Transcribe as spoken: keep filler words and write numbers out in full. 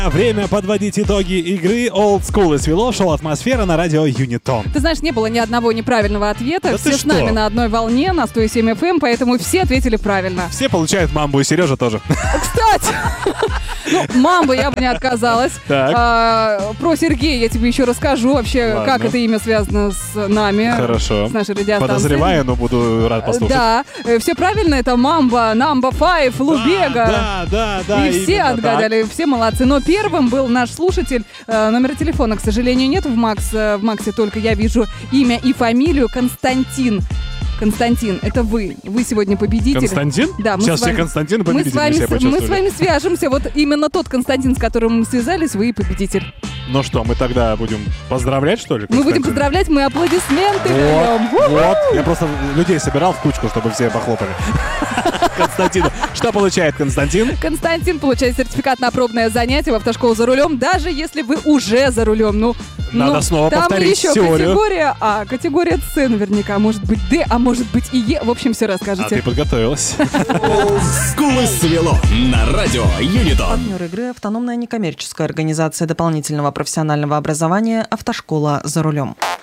Время подводить итоги игры Old School и свело, шоу «Атмосфера» на радио Юнитон. Ты знаешь, не было ни одного неправильного ответа. Да все ты с что? нами на одной волне, на сто семь эф эм, поэтому все ответили правильно. Все получают мамбу, и Сережа тоже. Кстати, ну, мамба я бы не отказалась. Так. А, про Сергея я тебе еще расскажу вообще, Ладно. как это имя связано с нами. Хорошо. С нашей радиостанцией. Подозреваю, но буду рад послушать. Да, все правильно, это мамба, намба файв, лубега. Да, да, да. И все именно отгадали, все молодцы. Но первым был наш слушатель. Э, номера телефона, к сожалению, нет в Макс. э, В Максе только я вижу имя и фамилию Константин. Константин, это вы. Вы сегодня победитель. Константин? Да, мы Сейчас с вами- все Константины Мы победители с, вами, себя с- мы с почувствовали. вами свяжемся. Вот именно тот Константин, с которым мы связались, вы и победитель. Ну что, мы тогда будем поздравлять, что ли? Мы будем Константина? поздравлять, мы аплодисменты Вот, даем. вот. Я просто людей собирал в кучку, чтобы все похлопали. Константину. Что получает Константин? Константин получает сертификат на пробное занятие в автошколу за рулем, даже если вы уже за рулем. Ну, Надо ну, снова там повторить еще теорию. категория А, категория С наверняка, может быть Д, а может быть и Е. В общем, все А ты расскажете. подготовилась. Скулы свело на радио Юнитон. Партнер игры — автономная некоммерческая организация дополнительного профессионального образования «Автошкола за рулем».